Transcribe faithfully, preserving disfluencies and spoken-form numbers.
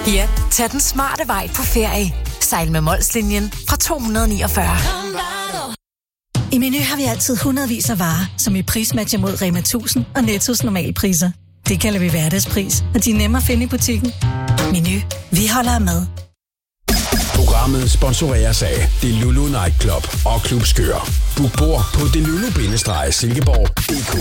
Ja, tag den smarte vej på ferie. Sejl med Molslinjen fra to hundrede niogfyrre. I Meny har vi altid hundredvis af varer, som i prismatcher mod Rema tusind og Nettos normalpriser. Det kalder vi hverdagspris, og de er nemme at finde i butikken. Meny. Vi holder med. Programmet sponsoreres af Delulu Nightclub og Klub Skør. Book bord på delulu bindestreg silkeborg punktum d k.